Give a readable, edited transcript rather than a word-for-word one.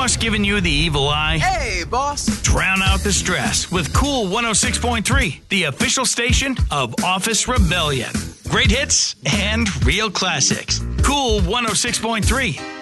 boss giving you the evil eye? Hey, boss. Drown out the stress with Cool 106.3, the official station of Office Rebellion. Great hits and real classics. Cool 106.3.